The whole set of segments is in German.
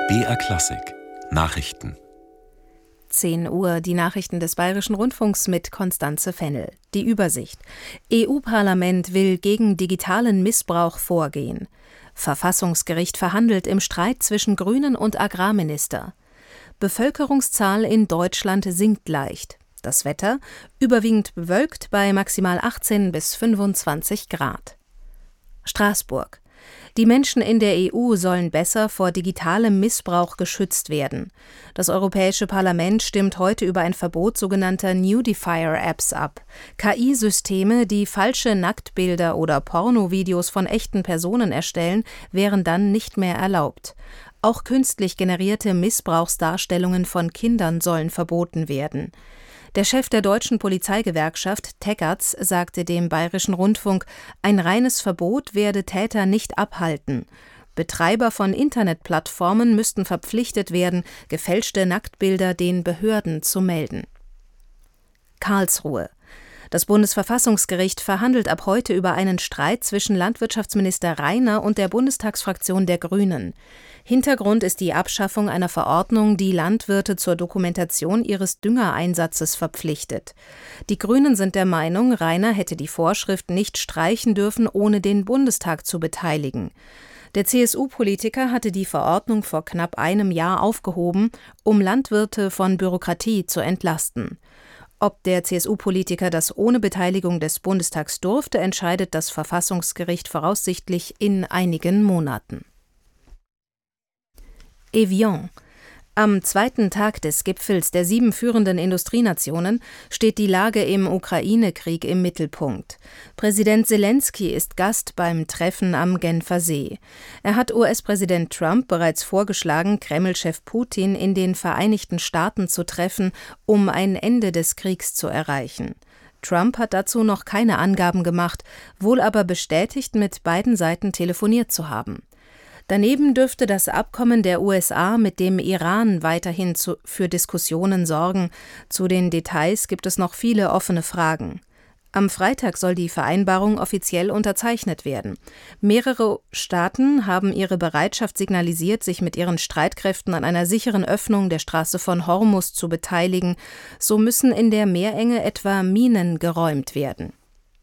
BR Klassik Nachrichten. 10 Uhr, die Nachrichten des Bayerischen Rundfunks mit Constanze Fennel. Die Übersicht. EU-Parlament will gegen digitalen Missbrauch vorgehen. Verfassungsgericht verhandelt im Streit zwischen Grünen und Agrarminister. Bevölkerungszahl in Deutschland sinkt leicht. Das Wetter überwiegend bewölkt bei maximal 18 bis 25 Grad. Straßburg. Die Menschen in der EU sollen besser vor digitalem Missbrauch geschützt werden. Das Europäische Parlament stimmt heute über ein Verbot sogenannter Nudifier-Apps ab. KI-Systeme, die falsche Nacktbilder oder Pornovideos von echten Personen erstellen, wären dann nicht mehr erlaubt. Auch künstlich generierte Missbrauchsdarstellungen von Kindern sollen verboten werden. Der Chef der deutschen Polizeigewerkschaft, Tekatz, sagte dem Bayerischen Rundfunk, ein reines Verbot werde Täter nicht abhalten. Betreiber von Internetplattformen müssten verpflichtet werden, gefälschte Nacktbilder den Behörden zu melden. Karlsruhe. Das Bundesverfassungsgericht verhandelt ab heute über einen Streit zwischen Landwirtschaftsminister Rainer und der Bundestagsfraktion der Grünen. Hintergrund ist die Abschaffung einer Verordnung, die Landwirte zur Dokumentation ihres Düngereinsatzes verpflichtet. Die Grünen sind der Meinung, Rainer hätte die Vorschrift nicht streichen dürfen, ohne den Bundestag zu beteiligen. Der CSU-Politiker hatte die Verordnung vor knapp einem Jahr aufgehoben, um Landwirte von Bürokratie zu entlasten. Ob der CSU-Politiker das ohne Beteiligung des Bundestags durfte, entscheidet das Verfassungsgericht voraussichtlich in einigen Monaten. Evian. Am zweiten Tag des Gipfels der 7 führenden Industrienationen steht die Lage im Ukraine-Krieg im Mittelpunkt. Präsident Selenskyj ist Gast beim Treffen am Genfer See. Er hat US-Präsident Trump bereits vorgeschlagen, Kreml-Chef Putin in den Vereinigten Staaten zu treffen, um ein Ende des Kriegs zu erreichen. Trump hat dazu noch keine Angaben gemacht, wohl aber bestätigt, mit beiden Seiten telefoniert zu haben. Daneben dürfte das Abkommen der USA mit dem Iran weiterhin für Diskussionen sorgen. Zu den Details gibt es noch viele offene Fragen. Am Freitag soll die Vereinbarung offiziell unterzeichnet werden. Mehrere Staaten haben ihre Bereitschaft signalisiert, sich mit ihren Streitkräften an einer sicheren Öffnung der Straße von Hormuz zu beteiligen. So müssen in der Meerenge etwa Minen geräumt werden.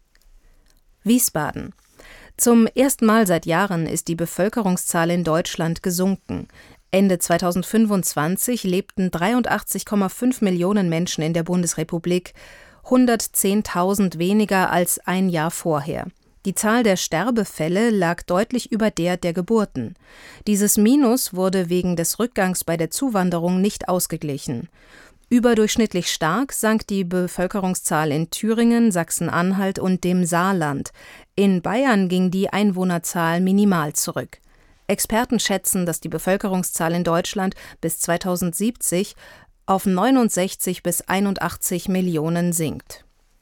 Wiesbaden. Zum ersten Mal seit Jahren ist die Bevölkerungszahl in Deutschland gesunken. Ende 2025 lebten 83,5 Millionen Menschen in der Bundesrepublik, 110.000 weniger als ein Jahr vorher. Die Zahl der Sterbefälle lag deutlich über der Geburten. Dieses Minus wurde wegen des Rückgangs bei der Zuwanderung nicht ausgeglichen. Überdurchschnittlich stark sank die Bevölkerungszahl in Thüringen, Sachsen-Anhalt und dem Saarland. In Bayern ging die Einwohnerzahl minimal zurück. Experten schätzen, dass die Bevölkerungszahl in Deutschland bis 2070 auf 69 bis 81 Millionen sinkt.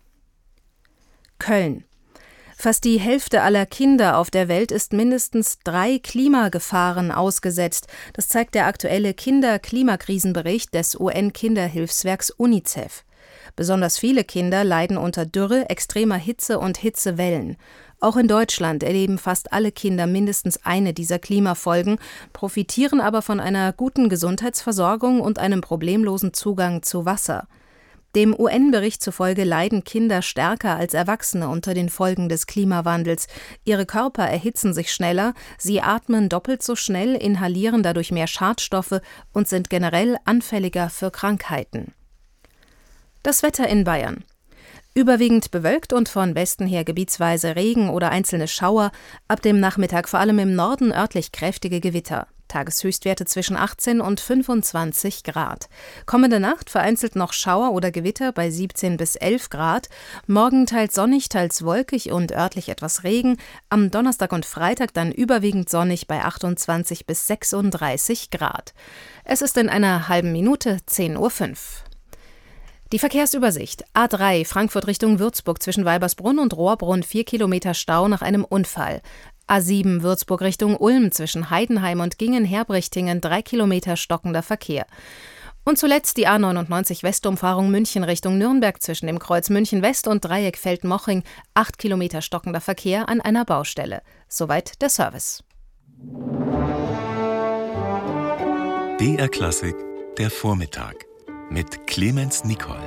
Köln. Fast die Hälfte aller Kinder auf der Welt ist mindestens 3 Klimagefahren ausgesetzt. Das zeigt der aktuelle Kinder-Klimakrisenbericht des UN-Kinderhilfswerks UNICEF. Besonders viele Kinder leiden unter Dürre, extremer Hitze und Hitzewellen. Auch in Deutschland erleben fast alle Kinder mindestens eine dieser Klimafolgen, profitieren aber von einer guten Gesundheitsversorgung und einem problemlosen Zugang zu Wasser. Dem UN-Bericht zufolge leiden Kinder stärker als Erwachsene unter den Folgen des Klimawandels. Ihre Körper erhitzen sich schneller, sie atmen doppelt so schnell, inhalieren dadurch mehr Schadstoffe und sind generell anfälliger für Krankheiten. Das Wetter in Bayern. Überwiegend bewölkt und von Westen her gebietsweise Regen oder einzelne Schauer, ab dem Nachmittag vor allem im Norden örtlich kräftige Gewitter. Tageshöchstwerte zwischen 18 und 25 Grad. Kommende Nacht vereinzelt noch Schauer oder Gewitter bei 17 bis 11 Grad. Morgen teils sonnig, teils wolkig und örtlich etwas Regen. Am Donnerstag und Freitag dann überwiegend sonnig bei 28 bis 36 Grad. Es ist in einer halben Minute 10:05 Uhr. Die Verkehrsübersicht. A3 Frankfurt Richtung Würzburg zwischen Weibersbrunn und Rohrbrunn 4 Kilometer Stau nach einem Unfall. A7 Würzburg Richtung Ulm zwischen Heidenheim und Gingen-Herbrichtingen 3 Kilometer stockender Verkehr. Und zuletzt die A99 Westumfahrung München Richtung Nürnberg zwischen dem Kreuz München West und Dreieck Feldmoching 8 Kilometer stockender Verkehr an einer Baustelle. Soweit der Service. BR Klassik, der Vormittag mit Clemens Nicol.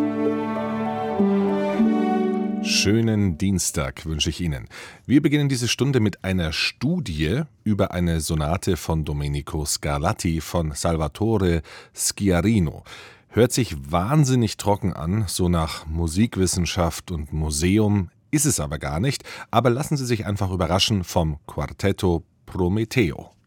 Schönen Dienstag wünsche ich Ihnen. Wir beginnen diese Stunde mit einer Studie über eine Sonate von Domenico Scarlatti von Salvatore Schiarino. Hört sich wahnsinnig trocken an, so nach Musikwissenschaft und Museum, ist es aber gar nicht. Aber lassen Sie sich einfach überraschen vom Quartetto Prometeo.